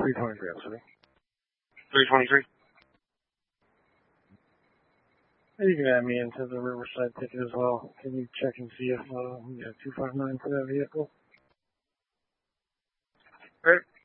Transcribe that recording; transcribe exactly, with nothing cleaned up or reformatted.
three twenty-three, I'm sorry. three twenty-three. And you can add me into the Riverside ticket as well. Can you check and see if uh, we got two five nine for that vehicle? Great.